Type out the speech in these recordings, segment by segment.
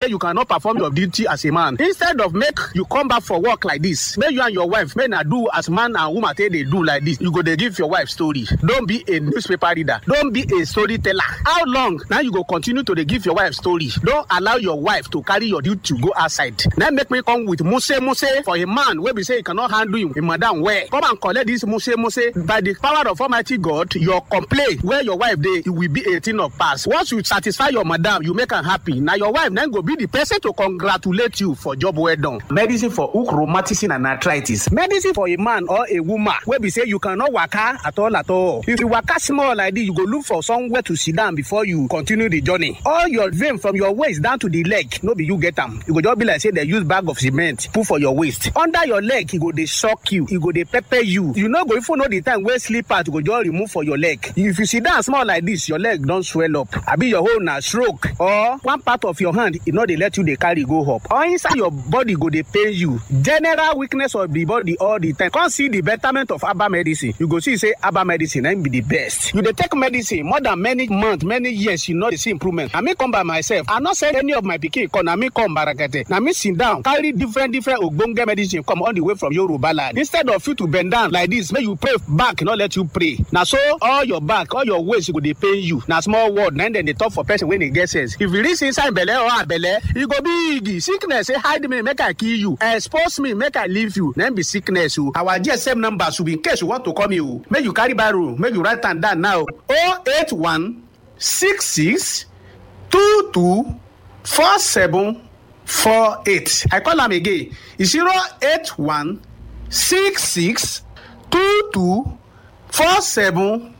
you cannot perform your duty as a man. Instead of make you come back for work like this, make you and your wife may not do as man and woman take they do like this. You go dey give your wife story. Don't be a newspaper reader. Don't be a storyteller. How long now you go continue to dey give your wife story? Don't allow your wife to carry your duty to go outside. Now make me come with muse for a man wey be say he cannot handle him madam well. Come and collect this muse by the power of Almighty God. Your complaint where your wife dey, it will be a thing of past. Once you satisfy your madam, you make her happy. Now your wife then go be the person to congratulate you for job well done. Medicine for hook rheumatism and arthritis. Medicine for a man or a woman wey be say you cannot waka at all. If you waka small like this, you go look for somewhere to sit down before you continue the journey. All your vein from your waist down to the leg, no be you get them. You go just be like say they use bag of cement put for your waist. Under your leg, e go dey shock you, e go dey pepper you. You no go even know the time where slipper to go just remove for your leg. If you sit down small like this, your leg don't swell up. Abi your whole na stroke or one part of your hand, e no dey let you dey carry go up. Or inside your body go dey pain you. General weakness of the body all the time. Come see the betterment of herbal medicine. You go see say herbal medicine ain't be the best. You dey take medicine more than many months, many years, you know the see improvement. I may come by myself. I not send any of my pikin come. I may come barakete. Now me sit down, carry different ogbonge medicine come all the way from Yoruba land. Instead of you to bend down like this, make you pray back, not let you pray. Now so all your back, all your waist, go dey pain you. Now small word, then they talk for person when they get sense. If you reach inside belle or belle, you go big. Sickness say hide me, make I kill you. Expose me, make I leave you. Then be sickness. Our GSM number should be in case you want to come you. Make you carry barrow, make you write and down now. 081 66 22 47 48. I call them again. It's 081 66 22 47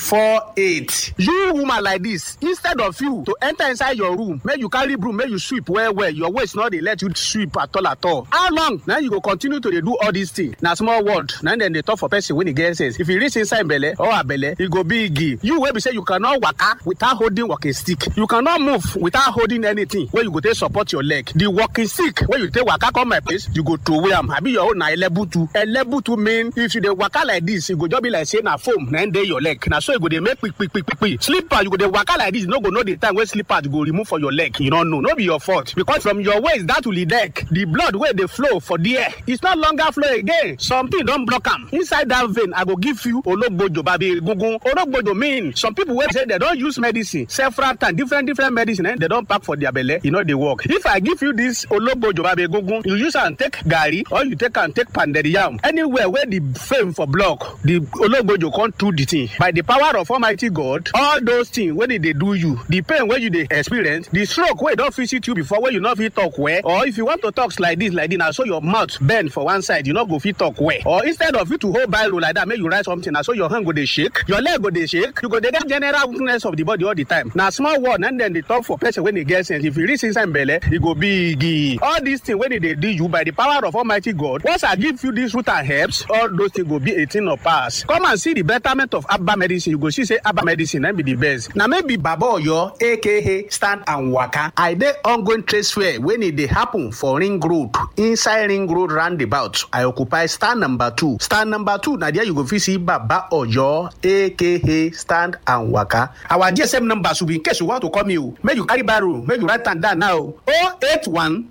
48. You woman like this, instead of you to enter inside your room, make you carry broom, make you sweep well. Your waist not they let you sweep at all. How long now you go continue to do all these things? Now small word. Now then they talk for person when he gets sense. If you reach inside belle or a belle, you go big. You will be say you cannot waka without holding walking stick. You cannot move without holding anything. Where you go take support your leg. The walking stick where you take waka come my place, you go throw away am. I be your own na elebutu. Elebutu mean if you dey waka like this, you go just be like say na foam. Then dey your leg. Now so you go dey make quick. Slipper you go dey waka like this, you no go know the time when slipper you go remove for your leg. You don't know. No be your fault because from your waist down to the neck, the blood where they flow for there, it's not longer flow again. Something don't block am inside that vein. I go give you ologbojo babi gungun. Ologbojo mean some people wey say they don't use medicine several times, different medicine, and they don't pack for their belly. You know they work. If I give you this ologbojo babi gungun, you use and take gari or you take and take pounded yam. Anywhere where the vein for block, the ologbojo can't do the thing. By the power of Almighty God, all those things when they do you, the pain when you they experience, the stroke where don't visit you before when you not fit talk well, or if you want to talk like this, now so your mouth bend for one side, you not go fit talk well, or instead of you to hold Bible like that, make you write something, now so your hand go they shake, your leg go they shake, you go they get general weakness of the body all the time. Now small word and then they talk for person when they get sense. If you reach inside belly, it go big. All these things when they do you by the power of Almighty God. Once I give you this root and herbs, all those things go be a thing of past. Come and see the betterment of herbal medicine. You go see say herbal medicine and be the best. Now maybe Baba Oyo, aka Stand and Waka. I dey ongoing trade fair when it dey happen for Ring Road. Inside Ring Road roundabout, I occupy stand number 2. Stand number 2, now there you go see Baba Oyo, aka Stand and Waka. Our GSM number should be in case you want to call me. Make you carry barrow, make you write and down now. 081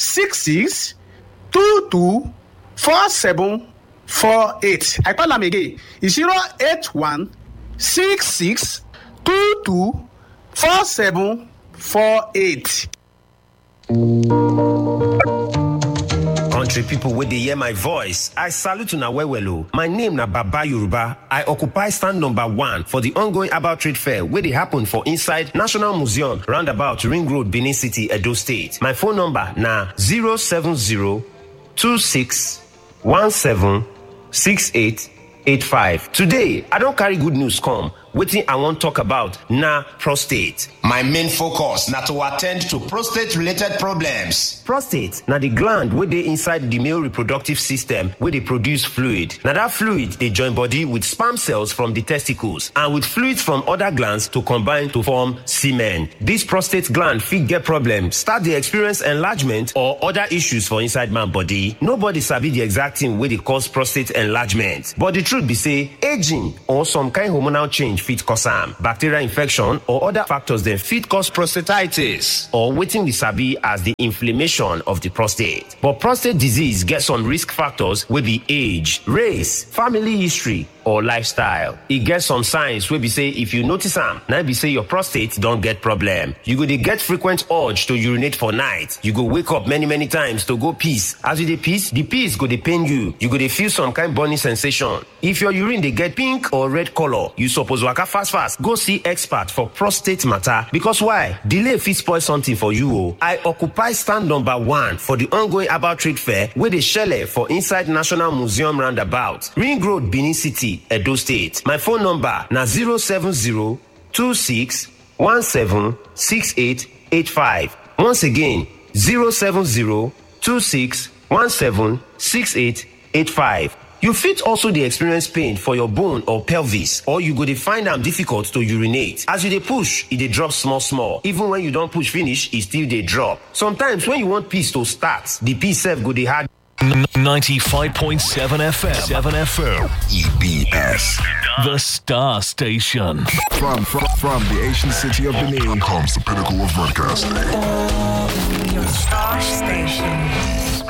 66 22 47 48. I call them again. It's 081 66 22 47 48. Country people wey dey hear my voice, I salute una well. My name na Baba Yoruba. I occupy stand number 1 for the ongoing herbal trade fair wey dey happen for inside National Museum, roundabout Ring Road, Benin City, Edo State. My phone number na 070 26 17 6885. Today, I don't carry good news come. Wetin I wan talk about na prostate. My main focus na to attend to prostate-related problems. Prostate na the gland wey dey inside the male reproductive system wey dey produce fluid. Na that fluid dey join body with sperm cells from the testicles and with fluids from other glands to combine to form semen. This prostate gland fit get problem, start dey experience enlargement or other issues for inside man body. Nobody sabi the exact thing wey dey cause prostate enlargement. But the truth be say, aging or some kind hormonal change fit cause am. Bacterial infection or other factors dem fit cause prostatitis or wetin we sabi as the inflammation of the prostate. But prostate disease get some risk factors wey be age, race, family history, or lifestyle. E get some signs wey be say if you notice am, na be say your prostate don get problem. You go dey get frequent urge to urinate for night. You go wake up many times to go piss. As you dey piss, the piss go dey pain you. You go dey feel some kind burning sensation. If your urine dey get pink or red color, you suppose waka fast go see expert for prostate matter. Because why? Delay fit spoil something for you o. I occupy stand number 1 for the ongoing About Trade Fair wey dey shele for inside National Museum roundabout, Ring Road, Benin City, Edo State. My phone number na 070-2617-6885. Once again, 070-2617-6885. You fit also dey experience pain for your bone or pelvis, or you go dey find am difficult to urinate. As you dey push, e dey drop small. Even when you don push finish, e still dey drop. Sometimes when you want piss to start, the piss sef go dey hard. 95.7 FM. EBS. The Star Station. From the ancient city of Benin comes the pinnacle of broadcasting. The Star Station.